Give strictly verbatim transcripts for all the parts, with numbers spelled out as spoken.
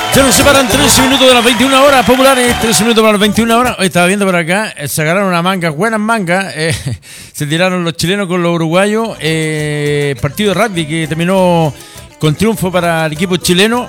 Se nos separan trece minutos de las veintiuna horas populares, trece minutos para las veintiuna horas. Hoy estaba viendo por acá, eh, se agarraron una manga, buenas mangas, eh, se tiraron los chilenos con los uruguayos. Eh, partido de rugby que terminó con triunfo para el equipo chileno.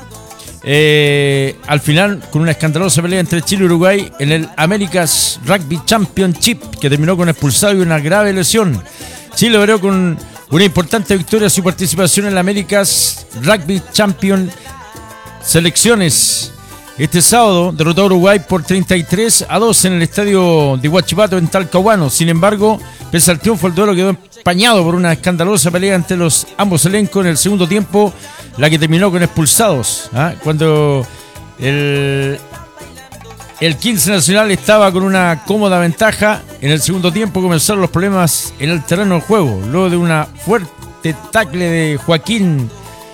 Eh, al final, con una escandalosa pelea entre Chile y Uruguay en el America's Rugby Championship, que terminó con expulsado y una grave lesión. Chile logró con una importante victoria su participación en el America's Rugby Champion Selecciones. Este sábado derrotó a Uruguay por treinta y tres a dos en el estadio de Huachipato en Talcahuano. Sin embargo, pese al triunfo, el duelo quedó empañado por una escandalosa pelea entre los ambos elencos en el segundo tiempo, la que terminó con expulsados. ¿Ah? Cuando el, el quince nacional estaba con una cómoda ventaja, en el segundo tiempo comenzaron los problemas en el terreno de juego, luego de una fuerte tackle de Joaquín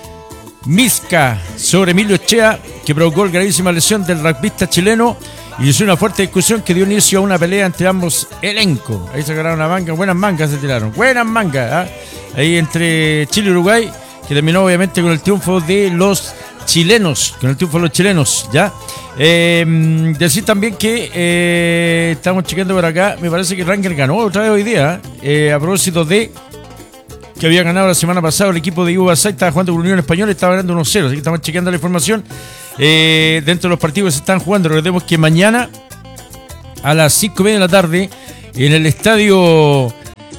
Misca sobre Emilio Echea, que provocó la gravísima lesión del rugbyista chileno, y hizo una fuerte discusión que dio inicio a una pelea entre ambos elencos. Ahí se agarraron una manga, buenas mangas se tiraron, buenas mangas, ¿eh? Ahí entre Chile y Uruguay, que terminó obviamente con el triunfo de los chilenos, con el triunfo de los chilenos, ¿ya? Eh, decir también que eh, estamos chequeando por acá, me parece que Ranger ganó otra vez hoy día, eh, a propósito de que había ganado la semana pasada el equipo de Ivo Basay, estaba jugando con Unión Española y estaba ganando uno cero, así que estamos chequeando la información eh, dentro de los partidos que se están jugando. Recordemos que mañana a las cinco y media de la tarde en el estadio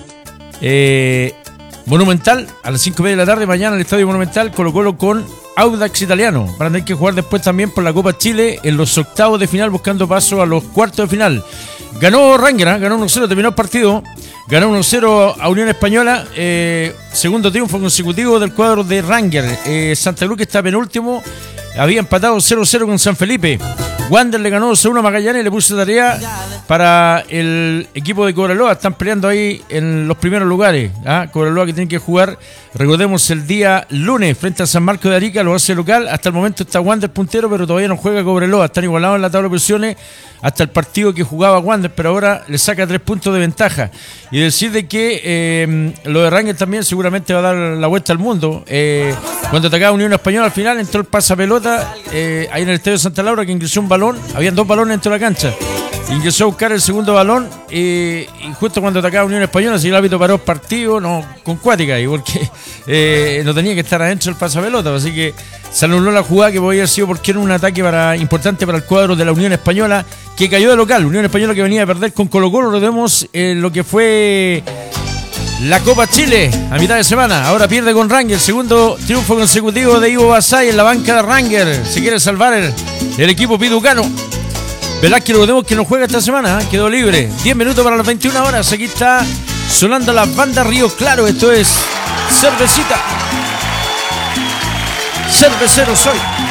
eh, Monumental, a las cinco y media de la tarde mañana en el estadio Monumental, Colo Colo con Audax Italiano. Van a tener que jugar después también por la Copa Chile en los octavos de final, buscando paso a los cuartos de final. Ganó Ranger, ¿eh? Ganó uno cero, terminó el partido. Ganó uno cero a Unión Española, eh, segundo triunfo consecutivo del cuadro de Ranger. Eh, Santa Cruz, que está penúltimo, había empatado cero cero con San Felipe. Wander le ganó dos a uno a Magallanes y le puso tarea para el equipo de Cobreloa. Están peleando ahí en los primeros lugares. ¿Ah? Cobreloa que tiene que jugar, recordemos, el día lunes frente a San Marcos de Arica, lo hace local. Hasta el momento está Wander puntero, pero todavía no juega Cobreloa. Están igualados en la tabla de posiciones hasta el partido que jugaba Wander, pero ahora le saca tres puntos de ventaja. Y decir de que eh, lo de Ranger también seguramente va a dar la vuelta al mundo. Eh, cuando atacaba Unión Española al final entró el pasapelota eh, ahí en el estadio de Santa Laura, que ingresó un balón, habían dos balones dentro de la cancha. Ingresó a buscar el segundo balón eh, y justo cuando atacaba Unión Española, si el árbitro paró el partido, no, con cuática ahí, porque eh, no tenía que estar adentro el pasapelota, así que se anuló la jugada que podía haber sido porque era un ataque para, importante para el cuadro de la Unión Española, que cayó de local. Unión Española que venía a perder con Colo Colo, lo vemos en lo que fue la Copa Chile a mitad de semana. Ahora pierde con Ranger, segundo triunfo consecutivo de Ivo Basay en la banca de Ranger. Se quiere salvar el, el equipo piducano. Velázquez, lo vemos que no juega esta semana, ¿eh? Quedó libre. diez minutos para las veintiuna horas. Aquí está sonando las bandas Río Claro. Esto es Cervecita. Cervecero soy.